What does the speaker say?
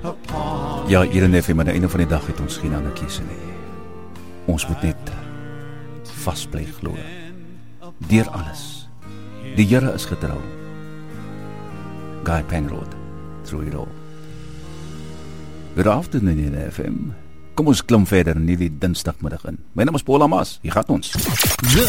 Ja, hier in FM, aan die einde van die dag het ons geen ander keuse nie. Ons moet net vasbly glo. Deur alles. Die Here is getrou. Guy Penrod, through it all. Good afternoon in FM. Kom ons klim verder in hierdie dinsdagmiddag in. My naam is Paul Amas, hier gaan ons. This